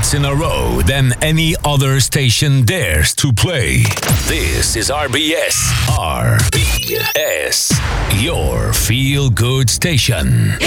hits in a row than any other station dares to play. This is RBS. RBS, your feel-good station.